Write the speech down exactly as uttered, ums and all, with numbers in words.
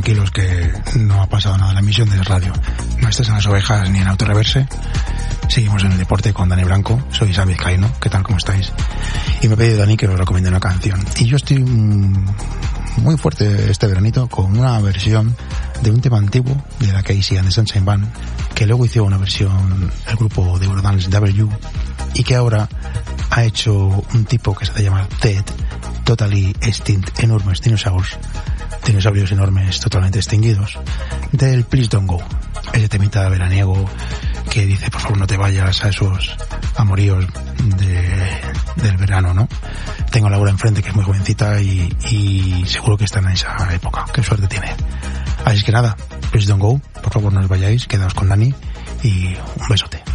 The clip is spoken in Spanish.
tranquilos que no ha pasado nada en la emisión de radio. No estés en las ovejas ni en Autoreverse. Seguimos en el deporte con Dani Blanco. Soy Sam Vizcaíno. ¿Qué tal? ¿Cómo estáis? Y me ha pedido Dani que os recomiende una canción. Y yo estoy mmm, muy fuerte este veranito con una versión de un tema antiguo de la Casey and the Sunshine Band, que luego hizo una versión el grupo de Eurodance W, y que ahora ha hecho un tipo que se hace llamar Ted, Totally Extinct, enormes dinosaurios, dinosaurios enormes totalmente extinguidos, del Please Don't Go, ese temita veraniego que dice por favor no te vayas a esos amoríos de, del verano, ¿no? Tengo a Laura enfrente que es muy jovencita y, y seguro que está en esa época. Qué suerte tiene. Así que nada, Please Don't Go, por favor no os vayáis, quedaos con Dani y un besote.